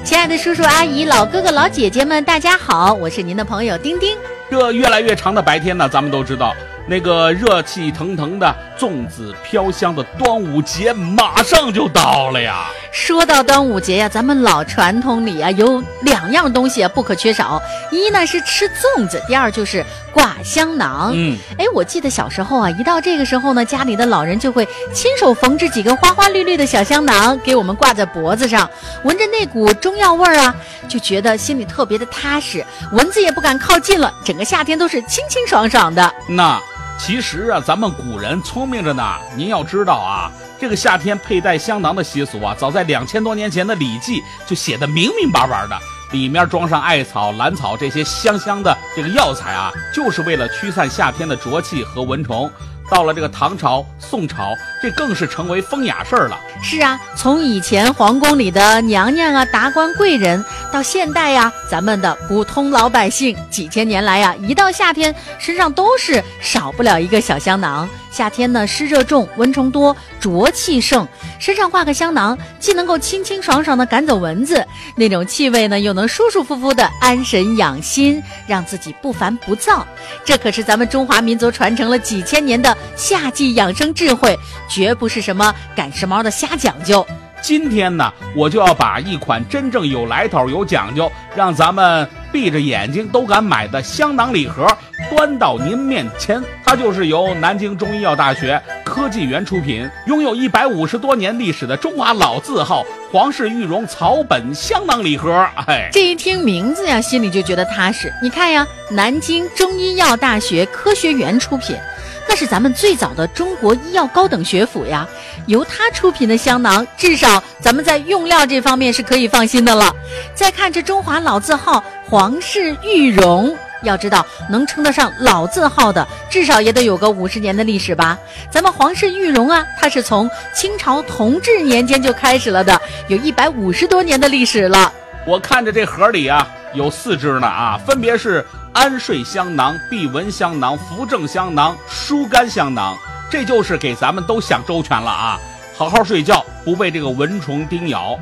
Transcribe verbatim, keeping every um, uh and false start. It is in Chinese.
亲爱的叔叔阿姨、老哥哥老姐姐们，大家好，我是您的朋友丁丁。 这越来越长的白天呢，咱们都知道那个热气腾腾的粽子飘香的端午节马上就到了呀。 说到端午节呀，咱们老传统里啊有两样东西啊不可缺少，一呢是吃粽子，第二就是挂香囊。嗯，哎，我记得小时候啊，一到这个时候呢，家里的老人就会亲手缝制几根花花绿绿的小香囊给我们挂在脖子上，闻着那股中药味儿啊，就觉得心里特别的踏实，蚊子也不敢靠近了，整个夏天都是清清爽爽的。 那其实啊，咱们古人聪明着呢。您要知道啊，这个夏天佩戴香囊的习俗啊，早在两千多年前的《礼记》就写得明明白白的，里面装上艾草、兰草这些香香的这个药材啊，就是为了驱散夏天的浊气和蚊虫。到了这个唐朝、宋朝，这更是成为风雅事儿了。 是啊，从以前皇宫里的娘娘啊、达官贵人，到现代呀、啊，咱们的普通老百姓，几千年来呀、啊，一到夏天，身上都是少不了一个小香囊。夏天呢，湿热重，蚊虫多，浊气盛，身上挂个香囊，既能够清清爽爽的赶走蚊子，那种气味呢，又能舒舒服服的安神养心，让自己不烦不躁。这可是咱们中华民族传承了几千年的夏季养生智慧，绝不是什么赶时髦的瞎讲究。 今天呢，我就要把一款真正有来头、有讲究，让咱们闭着眼睛都敢买的香囊礼盒端到您面前。它就是由南京中医药大学科技园出品，拥有一百五十多年历史的中华老字号皇氏玉荣草本香囊礼盒。哎， 这一听名字呀，心里就觉得踏实。你看呀，南京中医药大学科学园出品，那是咱们最早的中国医药高等学府呀，由它出品的香囊，至少咱们在用料这方面是可以放心的了。再看这中华老字号皇氏玉荣，要知道能称得上老字号的，至少也得有个五十年的历史吧。咱们皇氏玉荣啊，它是从清朝同治年间就开始了的，有一百五十多年的历史了。 我看着这盒里啊，有四支呢啊，分别是安睡香囊、避蚊香囊、扶正香囊、疏肝香囊，这就是给咱们都想周全了啊，好好睡觉，不被这个蚊虫叮咬。